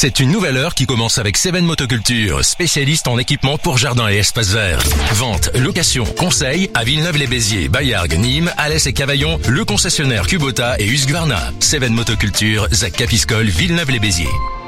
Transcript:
C'est une nouvelle heure qui commence avec Seven Motoculture, spécialiste en équipement pour jardin et espaces verts. Vente, location, conseil à Villeneuve-les-Béziers, Bayargues, Nîmes, Alès et Cavaillon, le concessionnaire Kubota et Husqvarna. Seven Motoculture, Zac Capiscol, Villeneuve-les-Béziers.